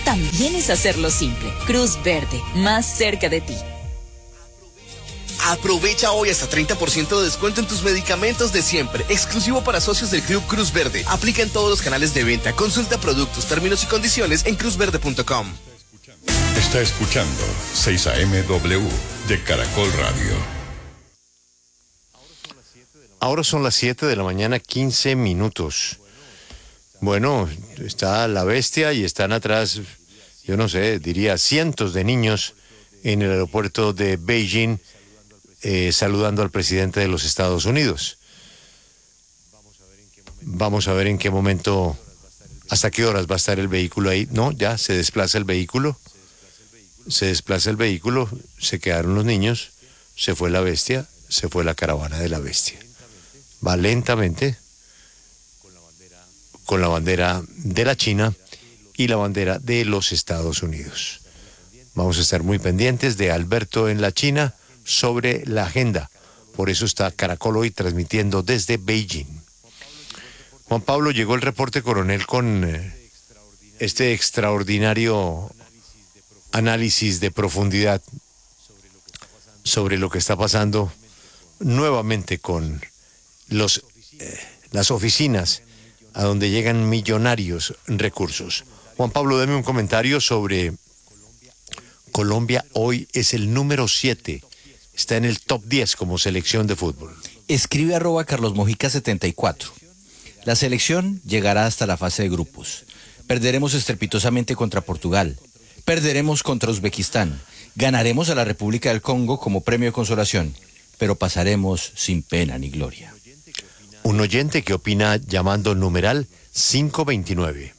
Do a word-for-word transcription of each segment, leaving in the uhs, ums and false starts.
también es hacerlo simple. Cruz Verde, más cerca de ti. Aprovecha hoy hasta treinta por ciento de descuento en tus medicamentos de siempre, exclusivo para socios del Club Cruz Verde. Aplica en todos los canales de venta. Consulta productos, términos y condiciones en cruz verde punto com. Está escuchando seis A M W de Caracol Radio. Ahora son las siete de la mañana, quince minutos. Bueno, está la bestia y están atrás, yo no sé, diría cientos de niños en el aeropuerto de Beijing, eh, saludando al presidente de los Estados Unidos. Vamos a ver en qué momento, hasta qué horas va a estar el vehículo ahí. No, ya se desplaza el vehículo. Se desplaza el vehículo, se quedaron los niños, se fue la bestia, se fue la caravana de la bestia. Va lentamente, con la bandera de la China y la bandera de los Estados Unidos. Vamos a estar muy pendientes de Alberto en la China sobre la agenda. Por eso está Caracol hoy transmitiendo desde Beijing. Juan Pablo, llegó el reporte coronel con eh, este extraordinario análisis de profundidad sobre lo que está pasando nuevamente con los, eh, las oficinas a donde llegan millonarios recursos. Juan Pablo, dame un comentario sobre Colombia. Hoy es el número siete, está en el top diez como selección de fútbol. Escribe arroba Carlos Mojica setenta y cuatro. La selección llegará hasta la fase de grupos. Perderemos estrepitosamente contra Portugal. Perderemos contra Uzbekistán. Ganaremos a la República del Congo como premio de consolación. Pero pasaremos sin pena ni gloria. Un oyente que opina llamando numeral quinientos veintinueve.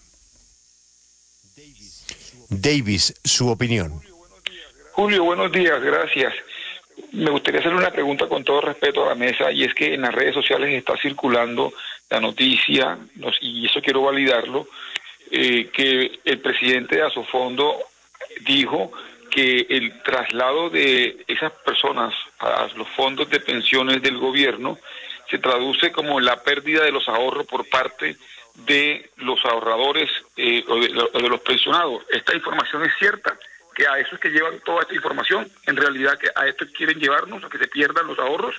Davis, su opinión. Julio, buenos días, gracias. Me gustaría hacerle una pregunta con todo respeto a la mesa, y es que en las redes sociales está circulando la noticia, y eso quiero validarlo, eh, que el presidente de Asofondo dijo que el traslado de esas personas a los fondos de pensiones del gobierno se traduce como la pérdida de los ahorros por parte de los ahorradores eh, o, de, o de los pensionados. ¿Esta información es cierta? ¿Que a eso es que llevan toda esta información? ¿En realidad que a esto quieren llevarnos, a que se pierdan los ahorros?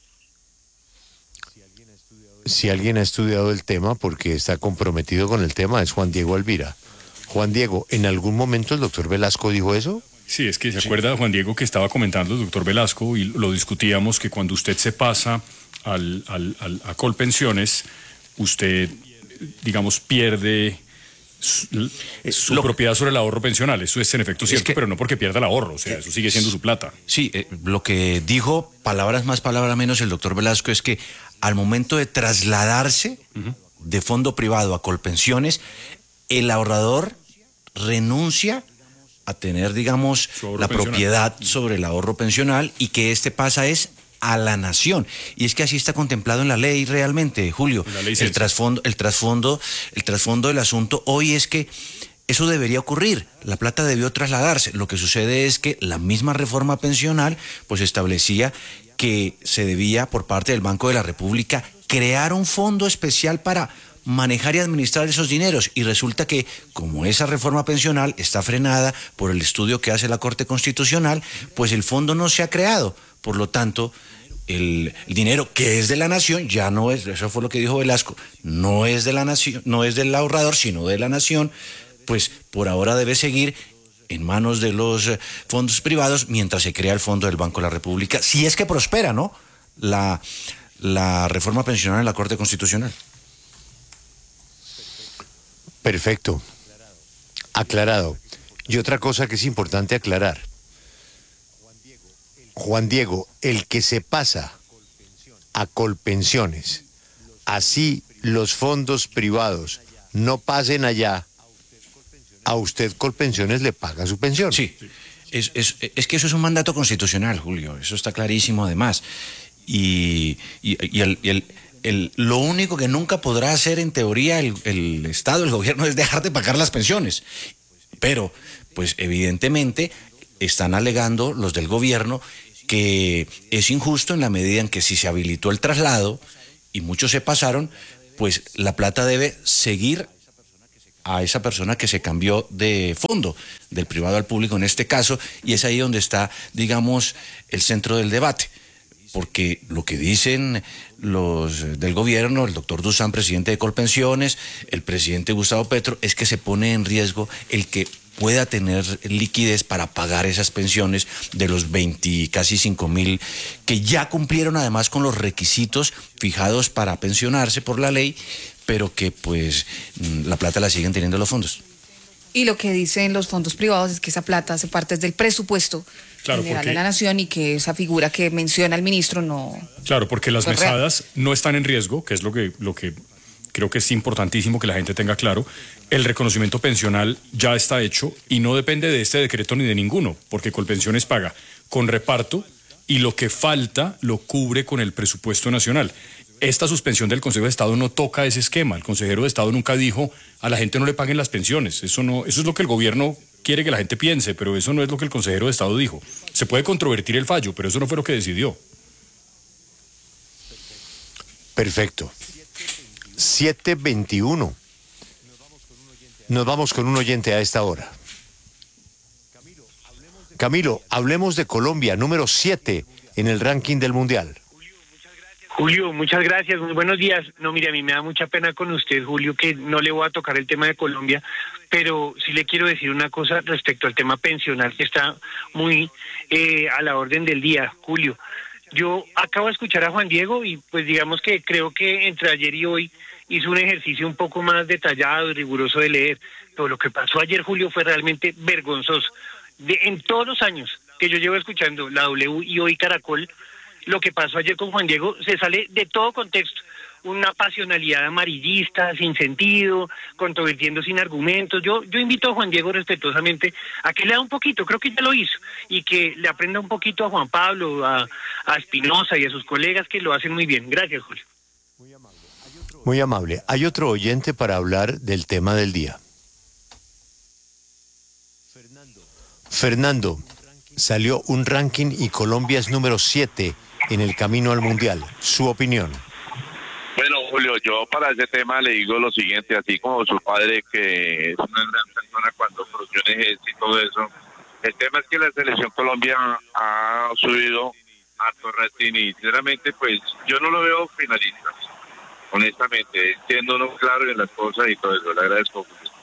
Si alguien ha estudiado el tema, porque está comprometido con el tema, es Juan Diego Alvira. Juan Diego, ¿en algún momento el doctor Velasco dijo eso? Sí, es que se acuerda, Juan Diego, que estaba comentando el doctor Velasco, y lo discutíamos, que cuando usted se pasa al, al, al, a Colpensiones, usted, digamos, pierde su, su lo, propiedad sobre el ahorro pensional. Eso es en efecto cierto, que, pero no porque pierda el ahorro, o sea, eso sigue siendo su plata. Sí, eh, lo que dijo, palabras más, palabras menos, el doctor Velasco, es que al momento de trasladarse uh-huh. de fondo privado a Colpensiones, el ahorrador renuncia a tener, digamos, la pensional. propiedad sobre el ahorro pensional, y que este pasa es a la nación. Y es que así está contemplado en la ley realmente, Julio. El trasfondo, el trasfondo, el trasfondo del asunto hoy es que eso debería ocurrir. La plata debió trasladarse. Lo que sucede es que la misma reforma pensional pues establecía que se debía, por parte del Banco de la República, crear un fondo especial para manejar y administrar esos dineros, y resulta que como esa reforma pensional está frenada por el estudio que hace la Corte Constitucional, pues el fondo no se ha creado. Por lo tanto, el, el dinero que es de la nación ya no es, eso fue lo que dijo Velasco, no es de la nación, no es del ahorrador, sino de la nación, pues por ahora debe seguir en manos de los fondos privados mientras se crea el fondo del Banco de la República, si es que prospera, ¿no?, la, la reforma pensional en la Corte Constitucional. Perfecto. Aclarado. Y otra cosa que es importante aclarar. Juan Diego, el que se pasa a Colpensiones, así los fondos privados no pasen allá, a usted Colpensiones le paga su pensión. Sí, es, es, es que eso es un mandato constitucional, Julio, eso está clarísimo además. Y, y, y, el, y el, el, lo único que nunca podrá hacer en teoría el, el Estado, el gobierno, es dejar de pagar las pensiones. Pero, pues evidentemente, están alegando los del gobierno que es injusto en la medida en que si se habilitó el traslado y muchos se pasaron, pues la plata debe seguir a esa persona que se cambió de fondo, del privado al público en este caso, y es ahí donde está, digamos, el centro del debate. Porque lo que dicen los del gobierno, el doctor Dusan, presidente de Colpensiones, el presidente Gustavo Petro, es que se pone en riesgo el que pueda tener liquidez para pagar esas pensiones de los veinte, casi cinco mil, que ya cumplieron además con los requisitos fijados para pensionarse por la ley, pero que pues la plata la siguen teniendo los fondos. Y lo que dicen los fondos privados es que esa plata hace parte del presupuesto Claro, general porque, de la nación y que esa figura que menciona el ministro no... Claro, porque las no es real. mesadas no están en riesgo, que es lo que, lo que creo que es importantísimo que la gente tenga claro. El reconocimiento pensional ya está hecho y no depende de este decreto ni de ninguno, porque Colpensiones paga con reparto y lo que falta lo cubre con el presupuesto nacional. Esta suspensión del Consejo de Estado no toca ese esquema. El consejero de Estado nunca dijo a la gente no le paguen las pensiones. Eso no, eso es lo que el gobierno quiere que la gente piense, pero eso no es lo que el consejero de Estado dijo. Se puede controvertir el fallo, pero eso no fue lo que decidió. Perfecto. siete veintiuno. Nos vamos con un oyente a esta hora. Camilo, hablemos de Colombia, número siete en el ranking del Mundial. Julio, muchas gracias, muy buenos días. No, mire, a mí me da mucha pena con usted, Julio, que no le voy a tocar el tema de Colombia, pero sí le quiero decir una cosa respecto al tema pensional que está muy eh, a la orden del día, Julio. Yo acabo de escuchar a Juan Diego y pues digamos que creo que entre ayer y hoy hizo un ejercicio un poco más detallado y riguroso de leer, pero lo que pasó ayer, Julio, fue realmente vergonzoso. De, en todos los años que yo llevo escuchando la W y hoy Caracol, lo que pasó ayer con Juan Diego se sale de todo contexto. Una pasionalidad amarillista, sin sentido, controvertiendo sin argumentos. Yo yo invito a Juan Diego respetuosamente a que lea un poquito, creo que ya lo hizo, y que le aprenda un poquito a Juan Pablo, a, a Espinosa y a sus colegas que lo hacen muy bien. Gracias, Julio. Muy amable. Hay otro oyente para hablar del tema del día. Fernando, salió un ranking y Colombia es número siete en el camino al Mundial. Su opinión. Bueno, Julio, yo para ese tema le digo lo siguiente, así como su padre, que es una gran persona cuando conoció el ejército y todo eso. El tema es que la selección Colombia ha subido harto rating y sinceramente pues yo no lo veo finalista, honestamente, siendo uno claro en las cosas y todo eso. Le agradezco.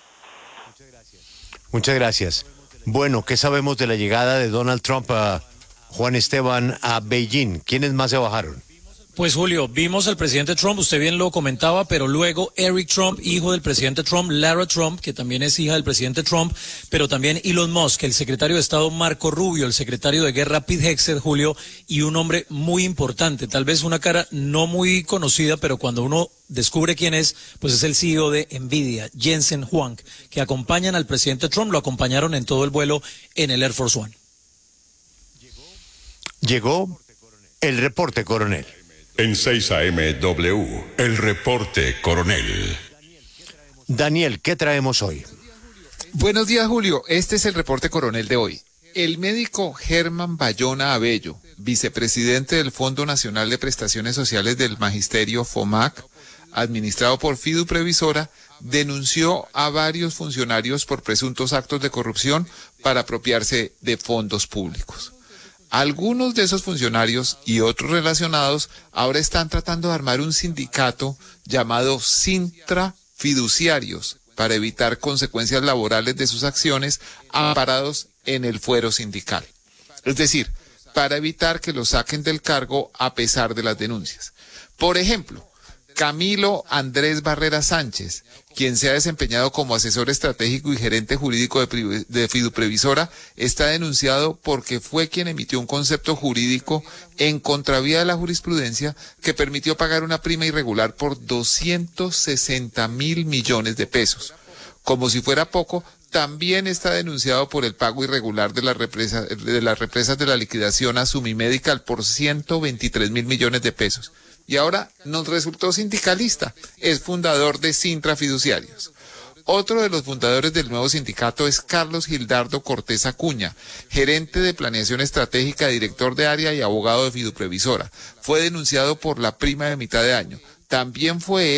Muchas gracias. Bueno, ¿qué sabemos de la llegada de Donald Trump a Juan Esteban a Beijing? ¿Quiénes más se bajaron? Pues Julio, vimos al presidente Trump, usted bien lo comentaba, pero luego Eric Trump, hijo del presidente Trump, Lara Trump, que también es hija del presidente Trump, pero también Elon Musk, el secretario de Estado Marco Rubio, el secretario de Guerra Pete Hegseth, Julio, y un hombre muy importante, tal vez una cara no muy conocida, pero cuando uno descubre quién es, pues es el C E O de Nvidia, Jensen Huang, que acompañan al presidente Trump, lo acompañaron en todo el vuelo en el Air Force One. Llegó el reporte, coronel. En seis A M W, el reporte, coronel. Daniel, ¿qué traemos hoy? Buenos días, Julio. Este es el reporte, coronel, de hoy. El médico Germán Bayona Abello, vicepresidente del Fondo Nacional de Prestaciones Sociales del Magisterio FOMAC, administrado por Fiduprevisora, denunció a varios funcionarios por presuntos actos de corrupción para apropiarse de fondos públicos. Algunos de esos funcionarios y otros relacionados ahora están tratando de armar un sindicato llamado Sintra Fiduciarios para evitar consecuencias laborales de sus acciones amparados en el fuero sindical. Es decir, para evitar que los saquen del cargo a pesar de las denuncias. Por ejemplo, Camilo Andrés Barrera Sánchez, quien se ha desempeñado como asesor estratégico y gerente jurídico de, de Fiduprevisora, está denunciado porque fue quien emitió un concepto jurídico en contravía de la jurisprudencia que permitió pagar una prima irregular por doscientos sesenta mil millones de pesos. Como si fuera poco, también está denunciado por el pago irregular de las represas de, las represas de la liquidación a Sumimedical por ciento veintitrés mil millones de pesos. Y ahora nos resultó sindicalista, es fundador de Sintra Fiduciarios. Otro de los fundadores del nuevo sindicato es Carlos Gildardo Cortés Acuña, gerente de planeación estratégica, director de área y abogado de Fiduprevisora. Fue denunciado por la prima de mitad de año. También fue él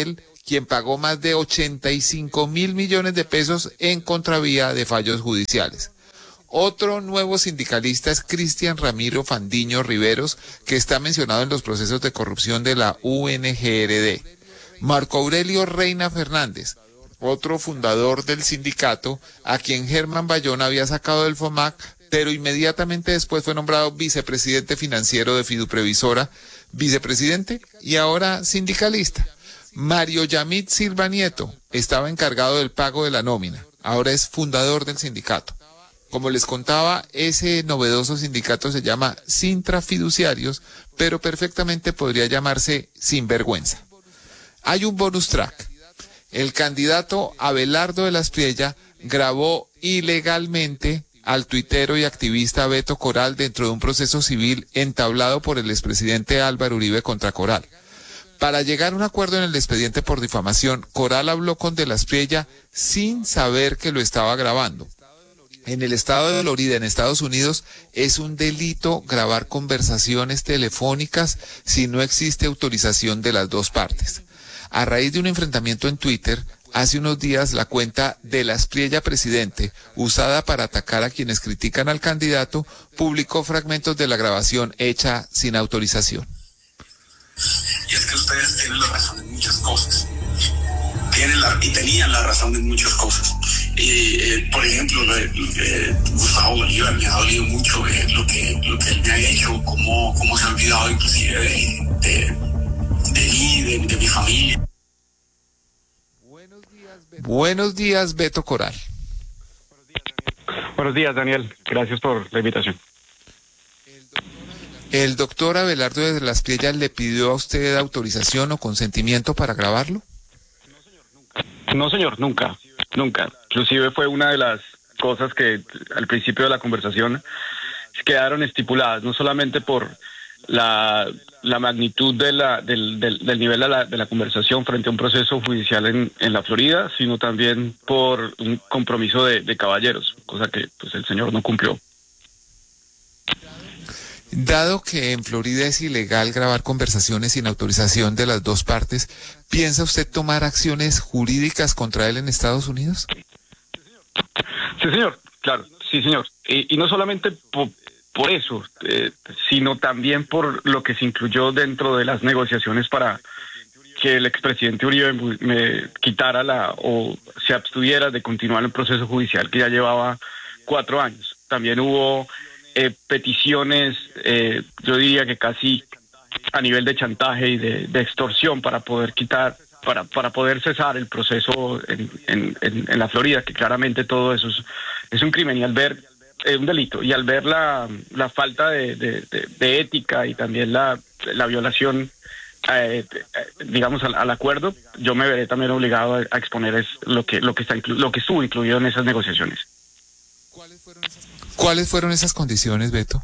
quien pagó más de ochenta y cinco mil millones de pesos en contravía de fallos judiciales. Otro nuevo sindicalista es Cristian Ramiro Fandiño Riveros, que está mencionado en los procesos de corrupción de la U N G R D. Marco Aurelio Reina Fernández, otro fundador del sindicato, a quien Germán Bayona había sacado del FOMAC, pero inmediatamente después fue nombrado vicepresidente financiero de Fiduprevisora, vicepresidente y ahora sindicalista. Mario Yamit Silva Nieto estaba encargado del pago de la nómina, ahora es fundador del sindicato. Como les contaba, ese novedoso sindicato se llama Sintra Fiduciarios, pero perfectamente podría llamarse Sinvergüenza. Hay un bonus track. El candidato Abelardo de la Espriella grabó ilegalmente al tuitero y activista Beto Coral dentro de un proceso civil entablado por el expresidente Álvaro Uribe contra Coral. Para llegar a un acuerdo en el expediente por difamación, Coral habló con de la Espriella sin saber que lo estaba grabando. En el estado de Florida, en Estados Unidos, es un delito grabar conversaciones telefónicas si no existe autorización de las dos partes. A raíz de un enfrentamiento en Twitter, hace unos días la cuenta de la Espriella Presidente, usada para atacar a quienes critican al candidato, publicó fragmentos de la grabación hecha sin autorización. Y es que ustedes tienen la razón en muchas cosas. Tienen la, y tenían la razón en muchas cosas. Y, eh, por ejemplo, eh, eh, Gustavo Bolívar me ha dolido mucho eh, lo, que, lo que él me ha hecho, cómo, cómo se ha olvidado inclusive de, de, de mí, de, de mi familia. Buenos días, Beto Coral. Buenos días, Daniel. Gracias por la invitación. ¿El doctor Abelardo de la Espriella le pidió a usted autorización o consentimiento para grabarlo? No, señor, nunca, nunca. Inclusive fue una de las cosas que al principio de la conversación quedaron estipuladas, no solamente por la, la magnitud de la, del, del, del nivel de la, de la conversación frente a un proceso judicial en, en la Florida, sino también por un compromiso de, de caballeros, cosa que pues el señor no cumplió. Dado que en Florida es ilegal grabar conversaciones sin autorización de las dos partes, ¿piensa usted tomar acciones jurídicas contra él en Estados Unidos? Sí, señor, claro, sí, señor. Y, y no solamente por, por eso, eh, sino también por lo que se incluyó dentro de las negociaciones para que el expresidente Uribe me quitara la o se abstuviera de continuar el proceso judicial que ya llevaba cuatro años. También hubo Eh, peticiones, eh, yo diría que casi a nivel de chantaje y de, de extorsión para poder quitar, para, para poder cesar el proceso en, en, en, en la Florida, que claramente todo eso es, es un crimen y al ver, eh, un delito, y al ver la, la falta de, de, de, de ética y también la, la violación, eh, digamos, al, al acuerdo, yo me veré también obligado a, a exponer es lo que, lo que está inclu- lo que estuvo incluido en esas negociaciones. ¿Cuáles fueron esas condiciones, Beto?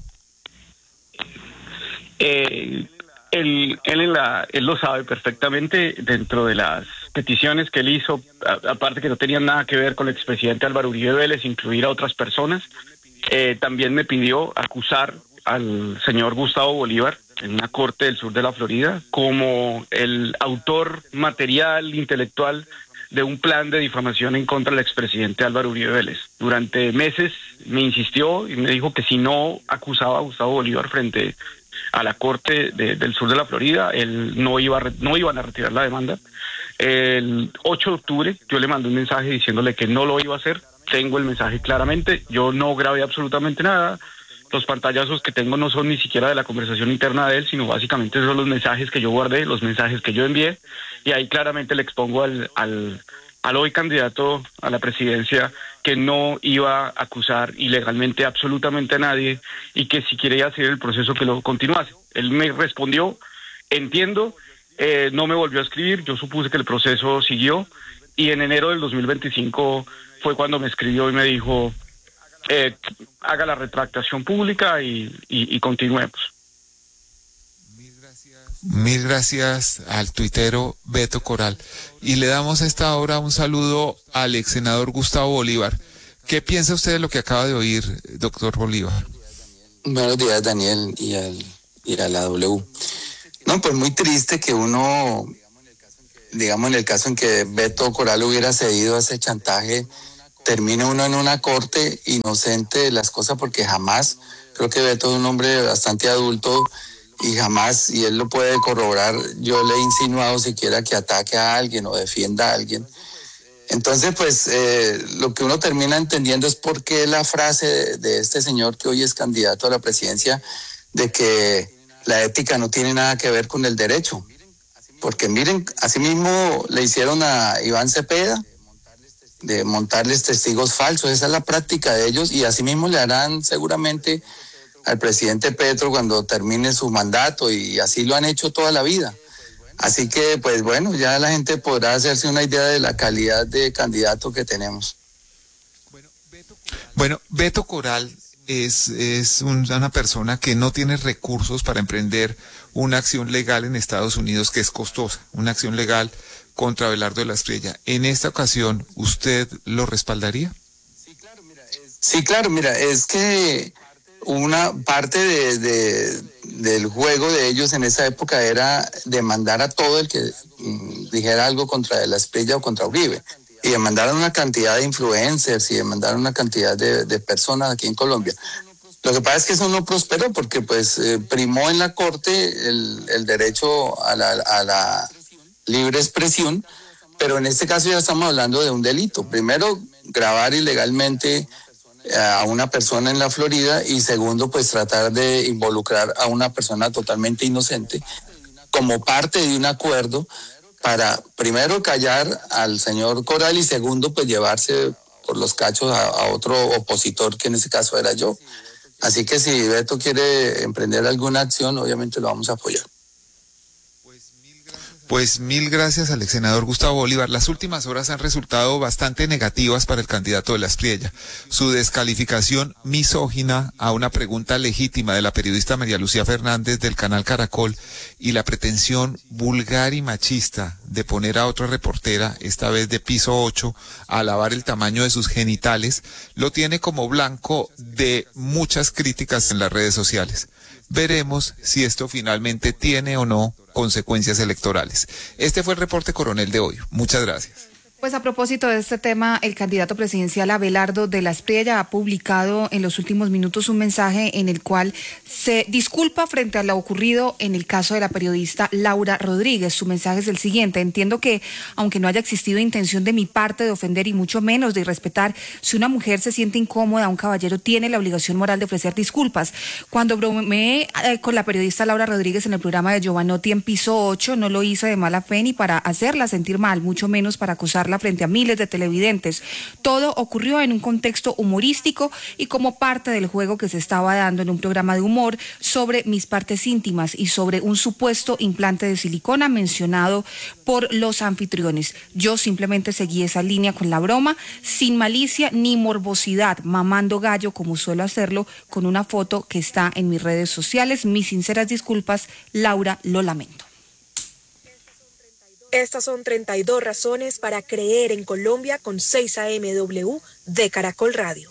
Eh, él, él, en la, él lo sabe perfectamente dentro de las peticiones que él hizo, a, aparte que no tenían nada que ver con el expresidente Álvaro Uribe Vélez, incluir a otras personas. Eh, también me pidió acusar al señor Gustavo Bolívar en una corte del sur de la Florida como el autor material, intelectual de un plan de difamación en contra del expresidente Álvaro Uribe Vélez. Durante meses me insistió y me dijo que si no acusaba a Gustavo Bolívar frente a la corte de, del sur de la Florida, él no iba a, no iban a retirar la demanda. El ocho de octubre yo le mandé un mensaje diciéndole que no lo iba a hacer. Tengo el mensaje claramente, yo no grabé absolutamente nada. Los pantallazos que tengo no son ni siquiera de la conversación interna de él, sino básicamente son los mensajes que yo guardé, los mensajes que yo envié, y ahí claramente le expongo al, al, al hoy candidato a la presidencia que no iba a acusar ilegalmente absolutamente a nadie y que si quería hacer el proceso que lo continuase. Él me respondió, entiendo, eh, no me volvió a escribir, yo supuse que el proceso siguió, y en enero del dos mil veinticinco fue cuando me escribió y me dijo, Eh, haga la retractación pública y, y, y continuemos. Mil gracias al tuitero Beto Coral. Y le damos a esta hora un saludo al ex senador Gustavo Bolívar. ¿Qué piensa usted de lo que acaba de oír, doctor Bolívar? Buenos días, Daniel, y, al, y a la W. No, pues muy triste que uno digamos, en el caso en que Beto Coral hubiera cedido a ese chantaje, termine uno en una corte inocente de las cosas, porque jamás, creo que Beto es un hombre bastante adulto y jamás, y él lo puede corroborar, yo le he insinuado siquiera que ataque a alguien o defienda a alguien. Entonces, pues, eh, lo que uno termina entendiendo es por qué la frase de, de este señor que hoy es candidato a la presidencia, de que la ética no tiene nada que ver con el derecho. Porque miren, así mismo le hicieron a Iván Cepeda, de montarles testigos falsos. Esa es la práctica de ellos, y así mismo le harán seguramente al presidente Petro cuando termine su mandato, y así lo han hecho toda la vida. Así que, pues bueno, ya la gente podrá hacerse una idea de la calidad de candidato que tenemos. Bueno, Beto Coral es, es una persona que no tiene recursos para emprender una acción legal en Estados Unidos, que es costosa, una acción legal contra Abelardo de la Espriella. En esta ocasión, ¿usted lo respaldaría? Sí, claro, mira, es que una parte de, de, del juego de ellos en esa época era demandar a todo el que mm, dijera algo contra de la Espriella o contra Uribe. Y demandaron una cantidad de influencers y demandaron una cantidad de, de personas aquí en Colombia. Lo que pasa es que eso no prosperó porque pues eh, primó en la corte el, el derecho a la, a la libre expresión, pero en este caso ya estamos hablando de un delito. Primero, grabar ilegalmente a una persona en la Florida, y segundo, pues tratar de involucrar a una persona totalmente inocente como parte de un acuerdo para, primero, callar al señor Coral, y segundo, pues llevarse por los cachos a, a otro opositor, que en ese caso era yo. Así que si Beto quiere emprender alguna acción, obviamente lo vamos a apoyar. Pues mil gracias al ex senador Gustavo Bolívar. Las últimas horas han resultado bastante negativas para el candidato de la Espriella. Su descalificación misógina a una pregunta legítima de la periodista María Lucía Fernández del canal Caracol, y la pretensión vulgar y machista de poner a otra reportera, esta vez de Piso ocho, a alabar el tamaño de sus genitales, lo tiene como blanco de muchas críticas en las redes sociales. Veremos si esto finalmente tiene o no consecuencias electorales. Este fue el reporte Coronel de hoy. Muchas gracias. Pues a propósito de este tema, el candidato presidencial Abelardo de la Espriella ha publicado en los últimos minutos un mensaje en el cual se disculpa frente a lo ocurrido en el caso de la periodista Laura Rodríguez. Su mensaje es el siguiente: entiendo que, aunque no haya existido intención de mi parte de ofender y mucho menos de irrespetar, si una mujer se siente incómoda, un caballero tiene la obligación moral de ofrecer disculpas. Cuando bromeé eh, con la periodista Laura Rodríguez en el programa de Giovanotti en Piso ocho, no lo hice de mala fe ni para hacerla sentir mal, mucho menos para acusarla frente a miles de televidentes. Todo ocurrió en un contexto humorístico y como parte del juego que se estaba dando en un programa de humor sobre mis partes íntimas y sobre un supuesto implante de silicona mencionado por los anfitriones. Yo simplemente seguí esa línea con la broma, sin malicia ni morbosidad, mamando gallo como suelo hacerlo, con una foto que está en mis redes sociales. Mis sinceras disculpas, Laura, lo lamento. Estas son treinta y dos razones para creer en Colombia con seis A M W de Caracol Radio.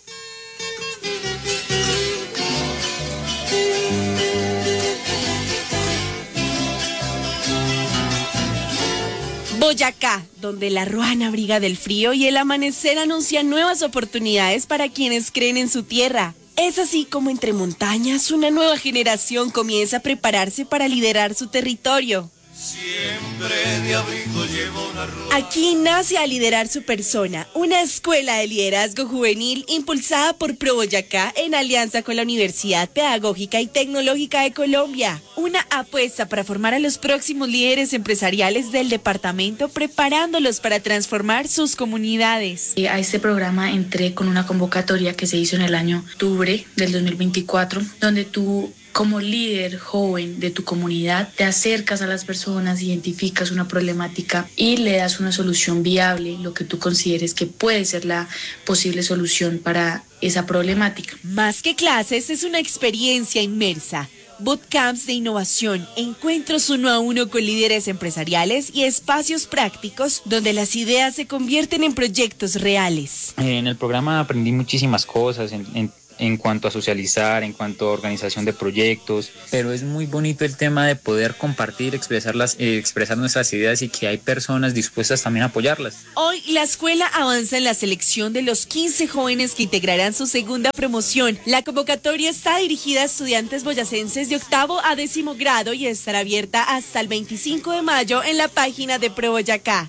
Boyacá, donde la ruana abriga del frío y el amanecer anuncia nuevas oportunidades para quienes creen en su tierra. Es así como entre montañas una nueva generación comienza a prepararse para liderar su territorio. Siempre de abrigo llevo una ropa. Aquí nace a liderar su persona, una escuela de liderazgo juvenil impulsada por Pro Boyacá en alianza con la Universidad Pedagógica y Tecnológica de Colombia. Una apuesta para formar a los próximos líderes empresariales del departamento, preparándolos para transformar sus comunidades. A este programa entré con una convocatoria que se hizo en el año octubre del dos mil veinticuatro, donde tú, como líder joven de tu comunidad, te acercas a las personas, identificas una problemática y le das una solución viable, lo que tú consideres que puede ser la posible solución para esa problemática. Más que clases, es una experiencia inmersa. Bootcamps de innovación, encuentros uno a uno con líderes empresariales y espacios prácticos donde las ideas se convierten en proyectos reales. En el programa aprendí muchísimas cosas, en, en, en cuanto a socializar, en cuanto a organización de proyectos, pero es muy bonito el tema de poder compartir, expresar, las, eh, expresar nuestras ideas y que hay personas dispuestas también a apoyarlas. Hoy la escuela avanza en la selección de los quince jóvenes que integrarán su segunda promoción. La convocatoria está dirigida a estudiantes boyacenses de octavo a décimo grado y estará abierta hasta el veinticinco de mayo en la página de Pro Boyacá.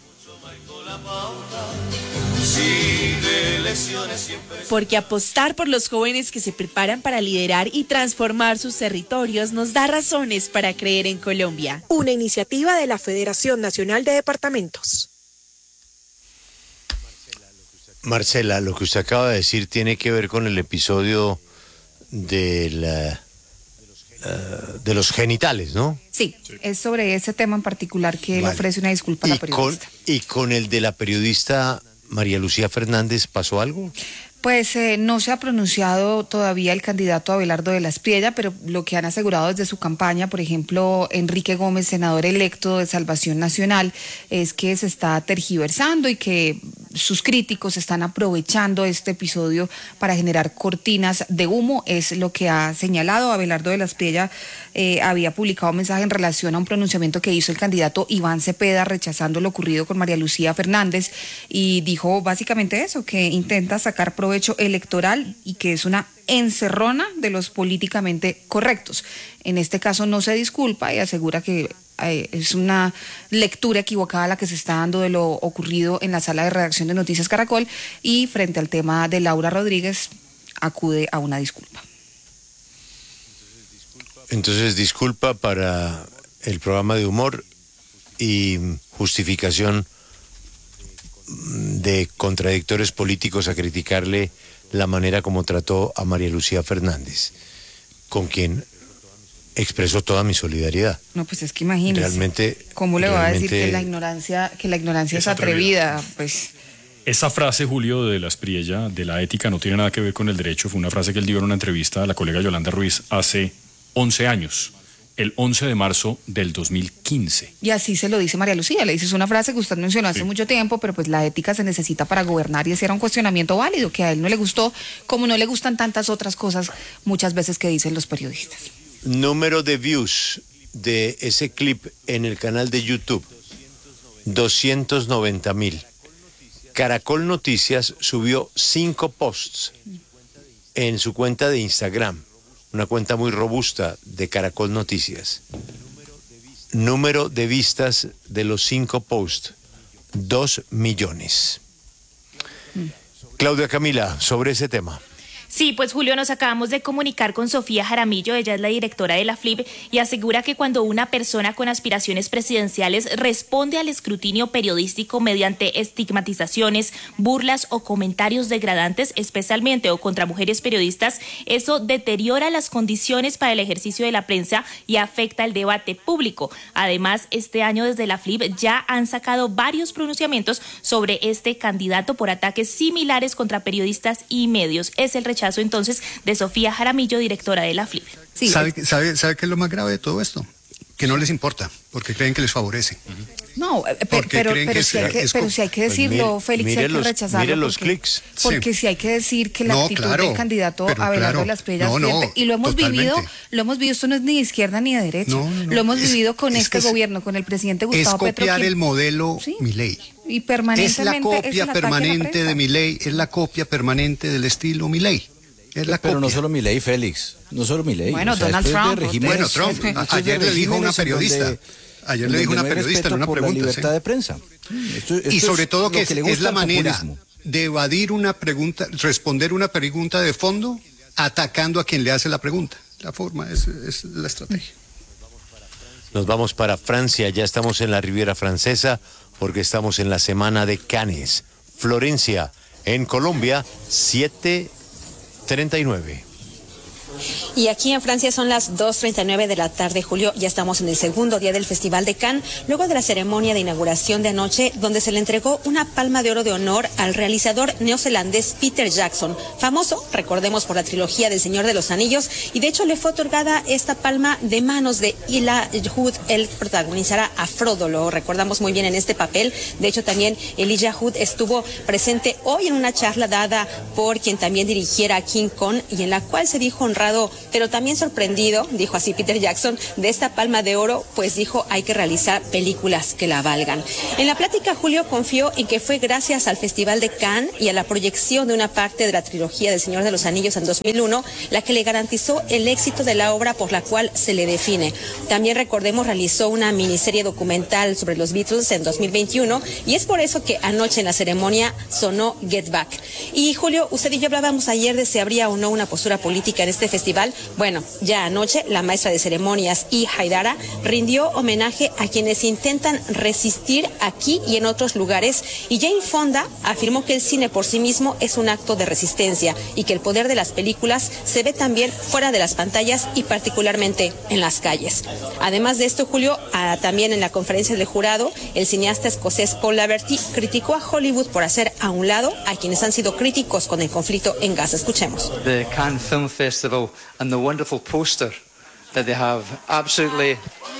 Porque apostar por los jóvenes que se preparan para liderar y transformar sus territorios nos da razones para creer en Colombia. Una iniciativa de la Federación Nacional de Departamentos. Marcela, lo que usted acaba de decir tiene que ver con el episodio de, la, uh, de los genitales, ¿no? Sí, es sobre ese tema en particular que Vale. le ofrece una disculpa a la Y con, periodista. y con el de la periodista María Lucía Fernández, ¿pasó algo? Pues eh, no se ha pronunciado todavía el candidato Abelardo de la Espriella, pero lo que han asegurado desde su campaña, por ejemplo, Enrique Gómez, senador electo de Salvación Nacional, es que se está tergiversando y que sus críticos están aprovechando este episodio para generar cortinas de humo, es lo que ha señalado. Abelardo de la Espriella eh, había publicado un mensaje en relación a un pronunciamiento que hizo el candidato Iván Cepeda rechazando lo ocurrido con María Lucía Fernández y dijo básicamente eso, que intenta sacar provecho electoral y que es una encerrona de los políticamente correctos. En este caso no se disculpa y asegura que eh, es una lectura equivocada la que se está dando de lo ocurrido en la sala de redacción de Noticias Caracol y frente al tema de Laura Rodríguez acude a una disculpa. Entonces, disculpa para el programa de humor y justificación de contradictores políticos a criticarle la manera como trató a María Lucía Fernández, con quien expresó toda mi solidaridad. No, pues es que imagínese. Realmente, ¿Cómo le va a decir realmente que la ignorancia, que la ignorancia es, es atrevida? atrevida? Pues Esa frase, Julio, de la Espriella, de la ética, no tiene nada que ver con el derecho. Fue una frase que él dio en una entrevista a la colega Yolanda Ruiz hace once años, el once de marzo del dos mil quince. Y así se lo dice María Lucía, le dice, es una frase que usted mencionó hace sí. mucho tiempo, pero pues la ética se necesita para gobernar y ese era un cuestionamiento válido, que a él no le gustó, como no le gustan tantas otras cosas muchas veces que dicen los periodistas. Número de views de ese clip en el canal de YouTube, doscientos noventa mil. Caracol Noticias subió cinco posts en su cuenta de Instagram, una cuenta muy robusta de Caracol Noticias. Número de vistas de los cinco posts, dos millones. Claudia Camila, sobre ese tema. Sí, pues Julio, nos acabamos de comunicar con Sofía Jaramillo, ella es la directora de la F L I B y asegura que cuando una persona con aspiraciones presidenciales responde al escrutinio periodístico mediante estigmatizaciones, burlas o comentarios degradantes, especialmente o contra mujeres periodistas, eso deteriora las condiciones para el ejercicio de la prensa y afecta el debate público. Además, este año desde la F L I B ya han sacado varios pronunciamientos sobre este candidato por ataques similares contra periodistas y medios. Es el rechazo entonces de Sofía Jaramillo, directora de la F L I B. Sí, ¿Sabe, sabe, ¿Sabe qué es lo más grave de todo esto? Que no les importa, porque creen que les favorece. No, pe pero, pero, pero, si hay que, pero si hay que decirlo, pues mire, Félix, hay que los, rechazarlo. Mire los porque, clics. Porque sí. si hay que decir que la no, actitud claro, del candidato Abelardo claro, de la Espriella no, no, y lo hemos totalmente. vivido, lo hemos vivido, esto no es ni de izquierda ni de derecha, no, no, no, lo hemos es, vivido con es este es, gobierno, con el presidente Gustavo Petro. Es copiar Petro, el modelo ¿sí? Milei. Y permanentemente es la copia es el permanente de Milei, es la copia permanente del estilo Milei. Es la Pero copia. no solo Milei, Félix, no solo Milei. Bueno, o sea, Donald Trump. Bueno, Trump, ayer le dijo a una periodista, ayer le dijo a una periodista en una por pregunta. La libertad ¿sí? de prensa. Esto, esto y sobre es todo que, que es, es la manera populismo. de evadir una pregunta, responder una pregunta de fondo, atacando a quien le hace la pregunta. La forma es, es la estrategia. Nos vamos para Francia, ya estamos en la Riviera Francesa, porque estamos en la semana de Cannes. Florencia, en Colombia, siete treinta y nueve. Y aquí en Francia son las dos treinta y nueve de la tarde, Julio. Ya estamos en el segundo día del Festival de Cannes, luego de la ceremonia de inauguración de anoche, donde se le entregó una palma de oro de honor al realizador neozelandés Peter Jackson, famoso, recordemos, por la trilogía del Señor de los Anillos, y de hecho le fue otorgada esta palma de manos de Elijah Wood. Él protagonizará a Frodo, lo recordamos muy bien en este papel. De hecho, también Elijah Wood estuvo presente hoy en una charla dada por quien también dirigiera King Kong, y en la cual se dijo honrado, pero también sorprendido, dijo así Peter Jackson, de esta palma de oro, pues dijo, hay que realizar películas que la valgan. En la plática, Julio confió en que fue gracias al Festival de Cannes y a la proyección de una parte de la trilogía del Señor de los Anillos en dos mil uno, la que le garantizó el éxito de la obra por la cual se le define. También, recordemos, realizó una miniserie documental sobre los Beatles en dos mil veintiuno, y es por eso que anoche en la ceremonia sonó Get Back. Y Julio, usted y yo hablábamos ayer de si habría o no una postura política en este festival. Bueno, ya anoche la maestra de ceremonias y Haidara rindió homenaje a quienes intentan resistir aquí y en otros lugares, y Jane Fonda afirmó que el cine por sí mismo es un acto de resistencia y que el poder de las películas se ve también fuera de las pantallas y particularmente en las calles. Además de esto, Julio, a, también en la conferencia del jurado, el cineasta escocés Paul Laverty criticó a Hollywood por hacer a un lado a quienes han sido críticos con el conflicto en Gaza. Escuchemos. The Cannes Film Festival and the wonderful poster that they have, absolutely,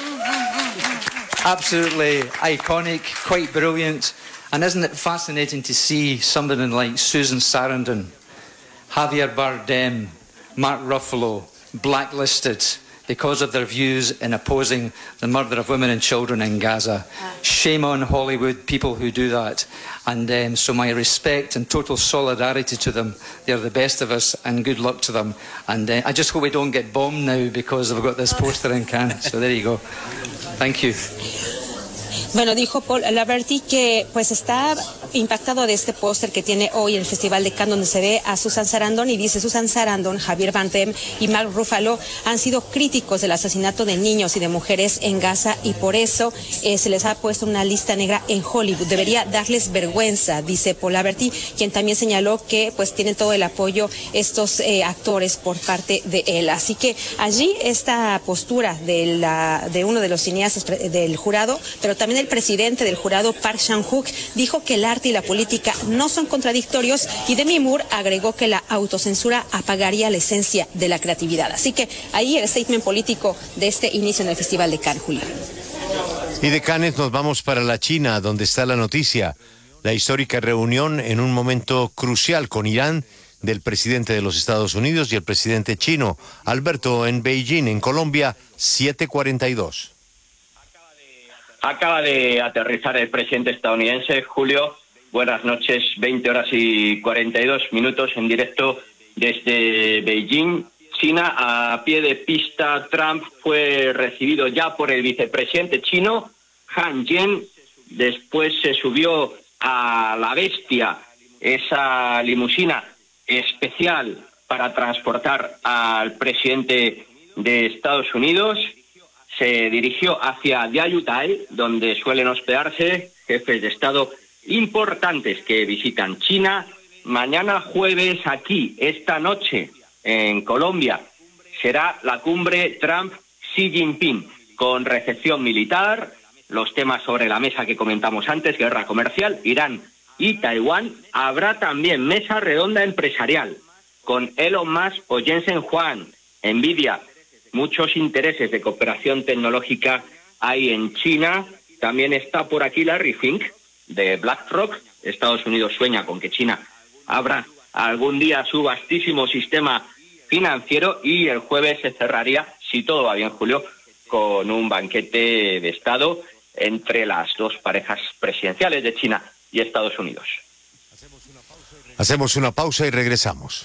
absolutely iconic, quite brilliant. And isn't it fascinating to see somebody like Susan Sarandon, Javier Bardem, Mark Ruffalo, blacklisted because of their views in opposing the murder of women and children in Gaza. Shame on Hollywood, people who do that. And um, so my respect and total solidarity to them. They're the best of us, and good luck to them. And uh, I just hope we don't get bombed now because we've got this poster in Cannes. So there you go. Thank you. Bueno, dijo Paul Laverty que pues está impactado de este póster que tiene hoy el Festival de Cannes, donde se ve a Susan Sarandon, y dice: Susan Sarandon, Javier Bardem y Mark Ruffalo han sido críticos del asesinato de niños y de mujeres en Gaza, y por eso eh, se les ha puesto una lista negra en Hollywood. Debería darles vergüenza, dice Paul Laverty, quien también señaló que pues tienen todo el apoyo estos eh, actores por parte de él. Así que allí esta postura de, la, de uno de los cineastas del jurado, pero también el presidente del jurado, Park Chan-wook, dijo que el arte y la política no son contradictorios, y Demi Moore agregó que la autocensura apagaría la esencia de la creatividad. Así que ahí el statement político de este inicio en el Festival de Cannes, Julio. Y de Cannes nos vamos para la China, donde está la noticia, la histórica reunión en un momento crucial con Irán del presidente de los Estados Unidos y el presidente chino. Alberto, en Beijing, en Colombia, siete cuarenta y dos. Acaba de aterrizar el presidente estadounidense. Julio, buenas noches, veinte horas y cuarenta y dos minutos en directo desde Beijing, China. A pie de pista, Trump fue recibido ya por el vicepresidente chino, Han Zheng. Después se subió a la Bestia, esa limusina especial para transportar al presidente de Estados Unidos. Se dirigió hacia Diayutai, donde suelen hospedarse jefes de Estado importantes que visitan China. Mañana jueves aquí, esta noche, en Colombia, será la cumbre Trump-Xi Jinping, con recepción militar, los temas sobre la mesa que comentamos antes, guerra comercial, Irán y Taiwán. Habrá también mesa redonda empresarial, con Elon Musk o Jensen Huang, Nvidia. Muchos intereses de cooperación tecnológica hay en China. También está por aquí Larry Fink, de BlackRock. Estados Unidos sueña con que China abra algún día su vastísimo sistema financiero, y el jueves se cerraría, si todo va bien, Julio, con un banquete de Estado entre las dos parejas presidenciales de China y Estados Unidos. Hacemos una pausa y regresamos.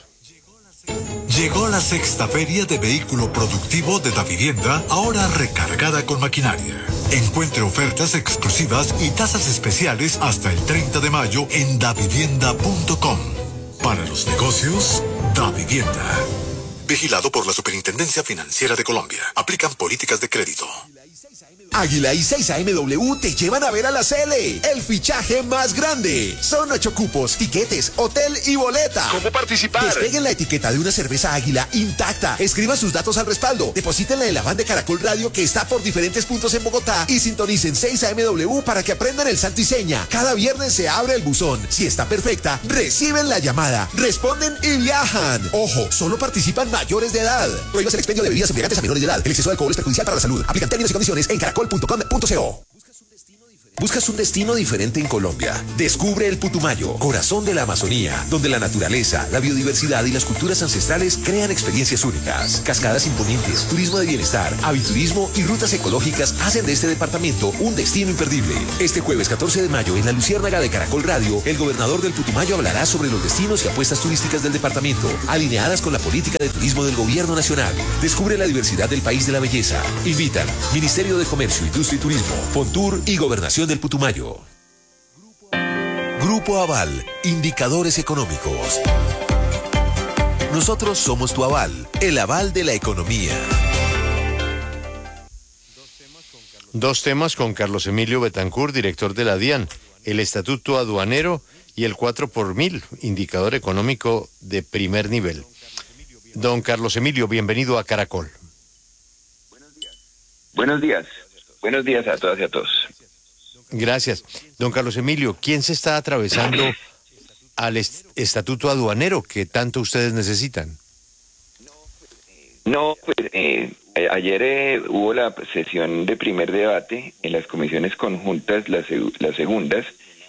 Llegó la sexta feria de vehículo productivo de Davivienda, ahora recargada con maquinaria. Encuentre ofertas exclusivas y tasas especiales hasta el treinta de mayo en davivienda punto com. Para los negocios, Davivienda. Vigilado por la Superintendencia Financiera de Colombia. Aplican políticas de crédito. Águila y seis A M W te llevan a ver a la Cele, el fichaje más grande. Son ocho cupos, tiquetes, hotel y boleta. ¿Cómo participar? Despeguen la etiqueta de una cerveza Águila intacta. Escriban sus datos al respaldo. Deposítenla en la van de Caracol Radio que está por diferentes puntos en Bogotá y sintonicen seis A M W para que aprendan el santo y seña. Cada viernes se abre el buzón. Si está perfecta, reciben la llamada, responden y viajan. Ojo, solo participan mayores de edad. Prohíbas el expendio de bebidas embriagantes a menores de edad. El exceso de alcohol es perjudicial para la salud. Aplican términos y condiciones en caracol punto com punto co. ¿Buscas un destino diferente en Colombia? Descubre el Putumayo, corazón de la Amazonía, donde la naturaleza, la biodiversidad y las culturas ancestrales crean experiencias únicas. Cascadas imponentes, turismo de bienestar, aviturismo y rutas ecológicas hacen de este departamento un destino imperdible. Este jueves catorce de mayo, en la Luciérnaga de Caracol Radio, el gobernador del Putumayo hablará sobre los destinos y apuestas turísticas del departamento, alineadas con la política de turismo del gobierno nacional. Descubre la diversidad del país de la belleza. Invitan Ministerio de Comercio, Industria y Turismo, Fontur y Gobernación del Putumayo. Grupo Aval, indicadores económicos. Nosotros somos tu aval, el aval de la economía. Dos temas con Carlos Emilio Betancourt, director de la DIAN, el estatuto aduanero y el cuatro por mil, indicador económico de primer nivel. Don Carlos Emilio, bienvenido a Caracol. Buenos días. Buenos días a todas y a todos. Gracias. Don Carlos Emilio, ¿quién se está atravesando al est- estatuto aduanero que tanto ustedes necesitan? No, pues eh, ayer eh, hubo la sesión de primer debate en las comisiones conjuntas, las, las segundas,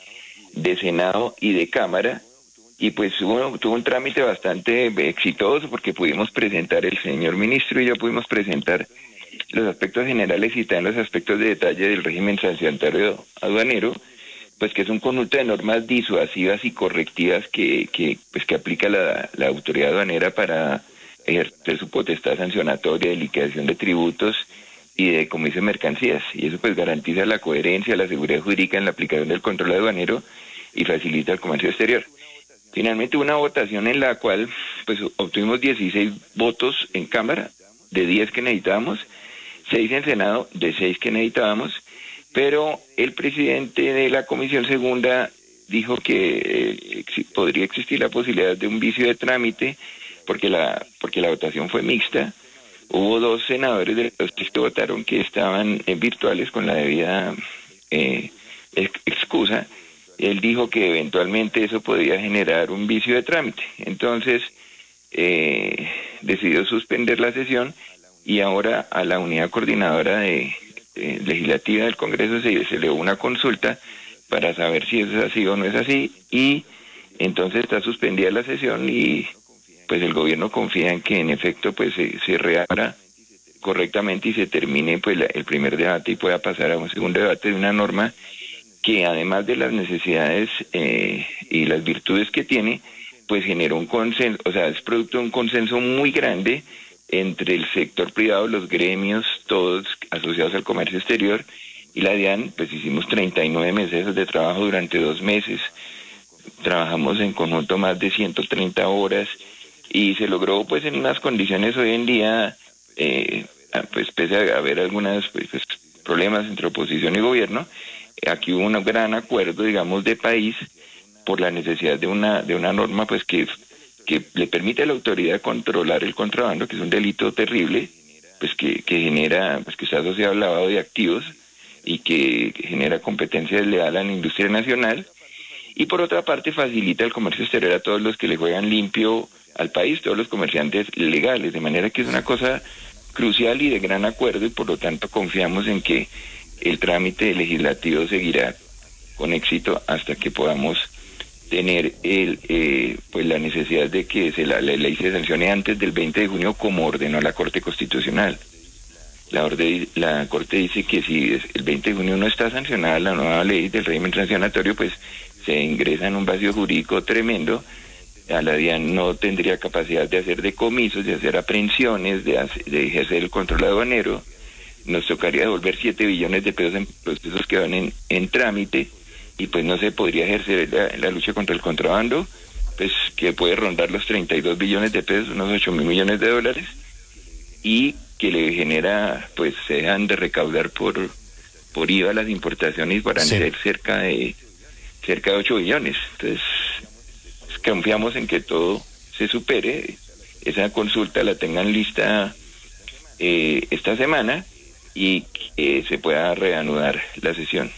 de Senado y de Cámara, y pues hubo, tuvo un trámite bastante exitoso porque pudimos presentar, el señor ministro y yo pudimos presentar los aspectos generales y también los aspectos de detalle del régimen sancionatorio aduanero, pues que es un conjunto de normas disuasivas y correctivas que, que, pues que aplica la, la autoridad aduanera para ejercer su potestad sancionatoria de liquidación de tributos y de comercio de mercancías. Y eso pues garantiza la coherencia, la seguridad jurídica en la aplicación del control aduanero y facilita el comercio exterior. Finalmente una votación en la cual pues obtuvimos dieciséis votos en Cámara, de diez que necesitábamos, seis en Senado, de seis que necesitábamos, pero el presidente de la Comisión Segunda dijo que eh, ex podría existir la posibilidad de un vicio de trámite porque la porque la votación fue mixta. Hubo dos senadores de los que votaron que estaban eh, virtuales con la debida eh, ex excusa. Él dijo que eventualmente eso podría generar un vicio de trámite. Entonces eh, decidió suspender la sesión y ahora a la unidad coordinadora de, de legislativa del Congreso se, se le dio una consulta para saber si eso es así o no es así, y entonces está suspendida la sesión y pues el gobierno confía en que en efecto pues se, se reabra correctamente y se termine pues la, el primer debate y pueda pasar a un segundo debate de una norma que además de las necesidades eh, y las virtudes que tiene, pues generó un consenso, o sea, es producto de un consenso muy grande entre el sector privado, los gremios, todos asociados al comercio exterior, y la DIAN, pues hicimos treinta y nueve meses de trabajo durante dos meses, trabajamos en conjunto más de ciento treinta horas, y se logró pues en unas condiciones hoy en día, eh, pues pese a haber algunos pues, pues, problemas entre oposición y gobierno, aquí hubo un gran acuerdo, digamos, de país, por la necesidad de una, de una norma pues que que le permite a la autoridad controlar el contrabando, que es un delito terrible, pues que, que genera, pues que está asociado al lavado de activos y que, que genera competencia desleal a la industria nacional, y por otra parte facilita el comercio exterior a todos los que le juegan limpio al país, todos los comerciantes legales, de manera que es una cosa crucial y de gran acuerdo, y por lo tanto confiamos en que el trámite legislativo seguirá con éxito hasta que podamos tener el eh, pues la necesidad de que se la, la ley se sancione antes del veinte de junio como ordenó la Corte Constitucional. La, orden, la Corte dice que si el veinte de junio no está sancionada la nueva ley del régimen sancionatorio, pues se ingresa en un vacío jurídico tremendo. A la DIAN no tendría capacidad de hacer decomisos, de hacer aprehensiones, de, hacer, de ejercer el control aduanero. Nos tocaría devolver siete billones de pesos en procesos que van en, en trámite, y pues no se podría ejercer la, la lucha contra el contrabando, pues que puede rondar los treinta y dos billones de pesos, unos ocho mil millones de dólares, y que le genera, pues se dejan de recaudar por por I V A las importaciones van a Sí. ser cerca de cerca de ocho billones. Entonces, confiamos en que todo se supere. Esa consulta la tengan lista eh, esta semana y que se pueda reanudar la sesión.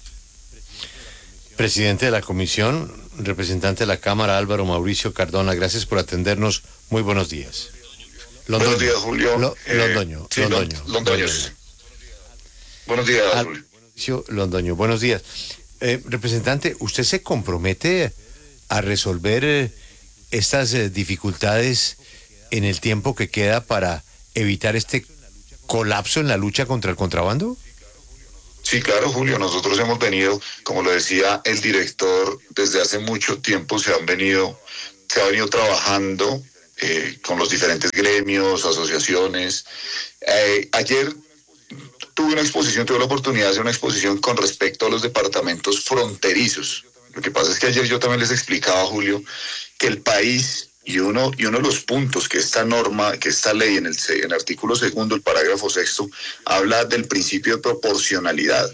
Presidente de la Comisión, representante de la Cámara, Álvaro Mauricio Cardona, gracias por atendernos. Muy buenos días. Londoño. Buenos días, Julio. Lo- Eh, Londoño, sí, Londoño, Lon- Londoños. Buenos días, Al- Julio. Mauricio Londoño, buenos días. Eh, representante, ¿usted se compromete a resolver eh, estas eh, dificultades en el tiempo que queda para evitar este colapso en la lucha contra el contrabando? Sí, claro, Julio. Nosotros hemos venido, como lo decía el director, desde hace mucho tiempo se han venido, se ha venido trabajando eh, con los diferentes gremios, asociaciones. Eh, ayer tuve una exposición, tuve la oportunidad de hacer una exposición con respecto a los departamentos fronterizos. Lo que pasa es que ayer yo también les explicaba, Julio, que el país y uno y uno de los puntos que esta norma, que esta ley en el, en el artículo segundo, el parágrafo sexto, habla del principio de proporcionalidad.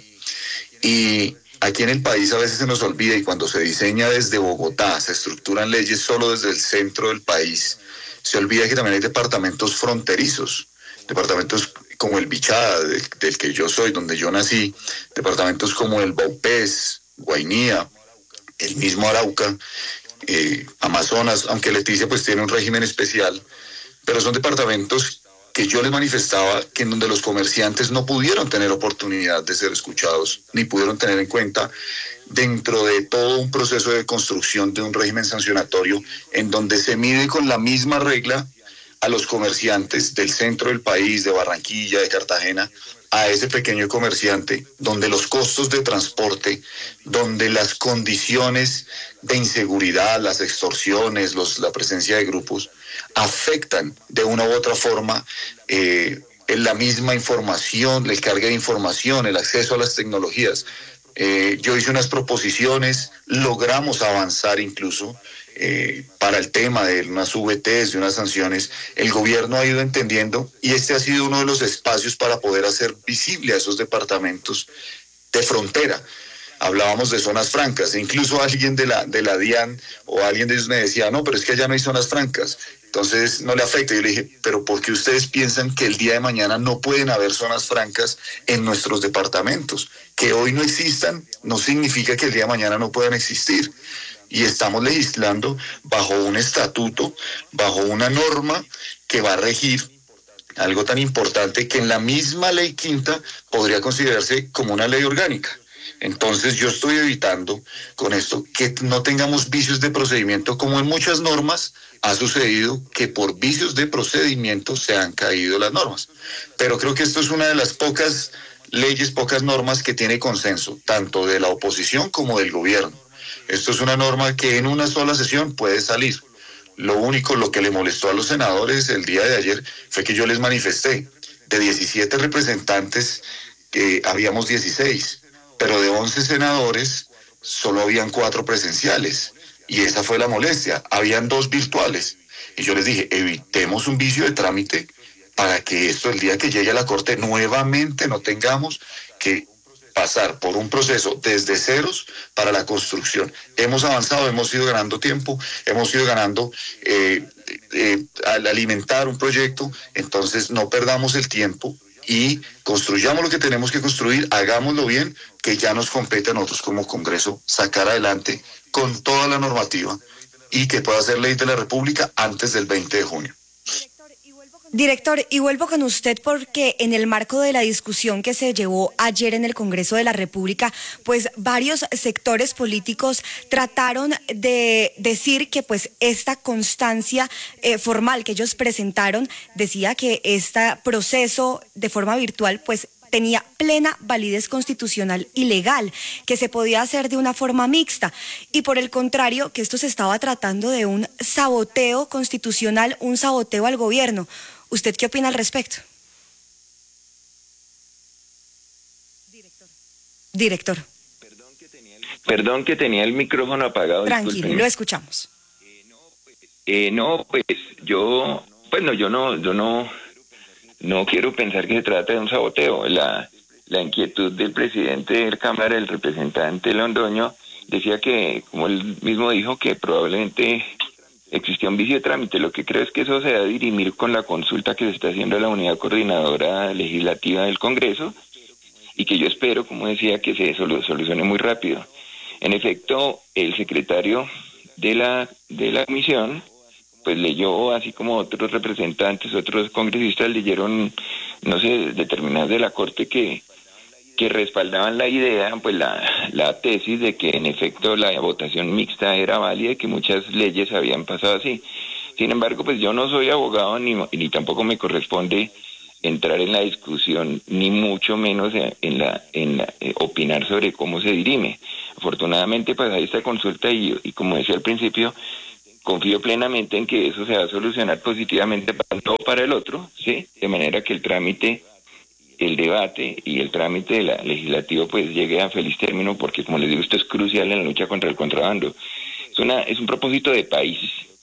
Y aquí en el país a veces se nos olvida, y cuando se diseña desde Bogotá, se estructuran leyes solo desde el centro del país, se olvida que también hay departamentos fronterizos, departamentos como el Bichada, del, del que yo soy, donde yo nací, departamentos como el Baupés, Guainía, el mismo Arauca, eh, Amazonas, aunque Leticia pues tiene un régimen especial, pero son departamentos que yo les manifestaba que en donde los comerciantes no pudieron tener oportunidad de ser escuchados, ni pudieron tener en cuenta dentro de todo un proceso de construcción de un régimen sancionatorio en donde se mide con la misma regla a los comerciantes del centro del país, de Barranquilla, de Cartagena, a ese pequeño comerciante, donde los costos de transporte, donde las condiciones de inseguridad, las extorsiones, los, la presencia de grupos, afectan de una u otra forma eh, en la misma información, el carga de información, el acceso a las tecnologías. Eh, yo hice unas proposiciones, logramos avanzar incluso eh, para el tema de unas V Ts, de unas sanciones. El gobierno ha ido entendiendo y este ha sido uno de los espacios para poder hacer visible a esos departamentos de frontera. Hablábamos de zonas francas, e incluso alguien de la, de la DIAN o alguien de ellos me decía, no, pero es que allá no hay zonas francas, entonces no le afecta. Yo le dije, pero ¿por qué ustedes piensan que el día de mañana no pueden haber zonas francas en nuestros departamentos? Que hoy no existan no significa que el día de mañana no puedan existir. Y estamos legislando bajo un estatuto, bajo una norma que va a regir algo tan importante que en la misma ley quinta podría considerarse como una ley orgánica. Entonces yo estoy evitando con esto que no tengamos vicios de procedimiento, como en muchas normas ha sucedido que por vicios de procedimiento se han caído las normas. Pero creo que esto es una de las pocas leyes, pocas normas que tiene consenso, tanto de la oposición como del gobierno. Esto es una norma que en una sola sesión puede salir. Lo único, lo que le molestó a los senadores el día de ayer fue que yo les manifesté, de diecisiete representantes que habíamos dieciséis, pero de once senadores solo habían cuatro presenciales, y esa fue la molestia, habían dos virtuales, y yo les dije, evitemos un vicio de trámite para que esto el día que llegue a la Corte nuevamente no tengamos que pasar por un proceso desde ceros para la construcción. Hemos avanzado, hemos ido ganando tiempo, hemos ido ganando eh, eh, al alimentar un proyecto, entonces no perdamos el tiempo y construyamos lo que tenemos que construir, hagámoslo bien, que ya nos compete a nosotros como Congreso sacar adelante con toda la normativa y que pueda ser ley de la República antes del veinte de junio. Director, y vuelvo con usted porque en el marco de la discusión que se llevó ayer en el Congreso de la República, pues varios sectores políticos trataron de decir que pues esta constancia eh, formal que ellos presentaron decía que este proceso de forma virtual pues tenía plena validez constitucional y legal, que se podía hacer de una forma mixta, y por el contrario, que esto se estaba tratando de un saboteo constitucional, un saboteo al gobierno. ¿Usted qué opina al respecto? Director. Director. Perdón que tenía el micrófono apagado. Tranquilo, discúlpenme. lo escuchamos. Eh, no, pues yo, bueno, yo no, yo no, no quiero pensar que se trata de un saboteo. La, la inquietud del presidente de la Cámara, el representante Londoño, decía que, como él mismo dijo, que probablemente existía un vicio de trámite. Lo que creo es que eso se va a dirimir con la consulta que se está haciendo a la unidad coordinadora legislativa del Congreso y que yo espero, como decía, que se solucione muy rápido. En efecto, el secretario de la, de la comisión pues leyó, así como otros representantes, otros congresistas leyeron, no sé, determinados de la Corte que que respaldaban la idea, pues la, la tesis de que en efecto la votación mixta era válida y que muchas leyes habían pasado así. Sin embargo, pues yo no soy abogado ni, ni tampoco me corresponde entrar en la discusión, ni mucho menos en la, en la eh, opinar sobre cómo se dirime. Afortunadamente, pues hay esta consulta y, y como decía al principio, confío plenamente en que eso se va a solucionar positivamente para uno o para el otro, ¿sí? De manera que el trámite, el debate y el trámite de la legislativo pues llegue a feliz término, porque como les digo, esto es crucial en la lucha contra el contrabando. Es una es un propósito de país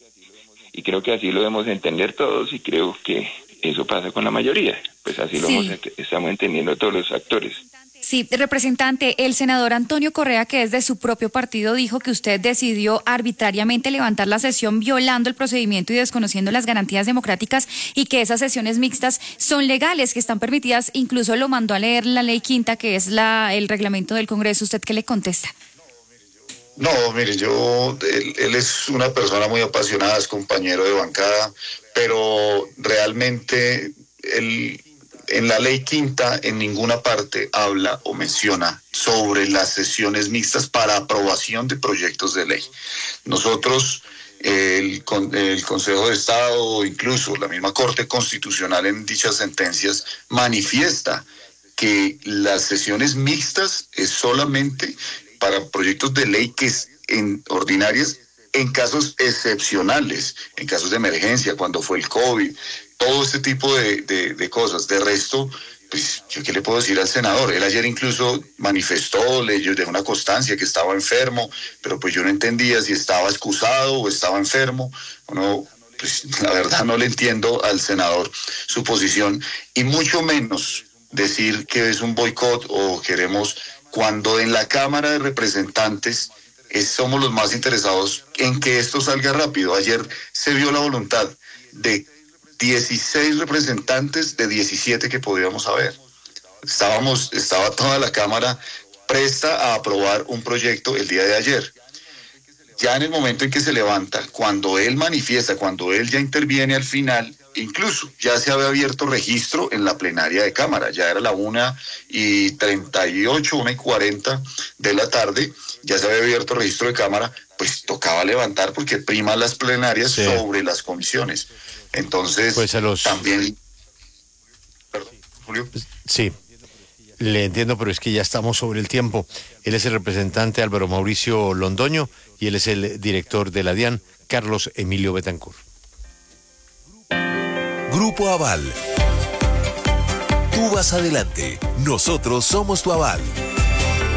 y creo que así lo debemos entender todos y creo que eso pasa con la mayoría, pues así lo Sí. hemos, estamos entendiendo todos los actores. Sí, representante, el senador Antonio Correa, que es de su propio partido, dijo que usted decidió arbitrariamente levantar la sesión violando el procedimiento y desconociendo las garantías democráticas y que esas sesiones mixtas son legales, que están permitidas, incluso lo mandó a leer la ley quinta, que es la el reglamento del Congreso. ¿Usted qué le contesta? No, mire, yo, él, él es una persona muy apasionada, es compañero de bancada, pero realmente él... En la ley quinta en ninguna parte habla o menciona sobre las sesiones mixtas para aprobación de proyectos de ley. Nosotros, el, el Consejo de Estado, incluso la misma Corte Constitucional en dichas sentencias, manifiesta que las sesiones mixtas es solamente para proyectos de ley que es en ordinarias en casos excepcionales, en casos de emergencia, cuando fue el COVID, todo este tipo de, de, de cosas. De resto, pues, ¿yo qué le puedo decir al senador? Él ayer incluso manifestó, leyó de una constancia que estaba enfermo, pero pues yo no entendía si estaba excusado o estaba enfermo. No, pues la verdad no le entiendo al senador su posición, y mucho menos decir que es un boicot o queremos, cuando en la Cámara de Representantes es, somos los más interesados en que esto salga rápido. Ayer se vio la voluntad de dieciséis representantes de diecisiete que podíamos haber. Estábamos, estaba toda la Cámara presta a aprobar un proyecto el día de ayer. Ya en el momento en que se levanta, cuando él manifiesta, cuando él ya interviene al final, incluso ya se había abierto registro en la plenaria de Cámara, ya era la una y treinta y ocho, una y cuarenta de la tarde, ya se había abierto registro de Cámara, pues tocaba levantar porque prima las plenarias sí. sobre las comisiones. Entonces, pues a los... también... Perdón, Julio. Sí, le entiendo, pero es que ya estamos sobre el tiempo. Él es el representante Álvaro Mauricio Londoño y él es el director de la DIAN, Carlos Emilio Betancourt. Grupo Aval. Tú vas adelante, nosotros somos tu aval.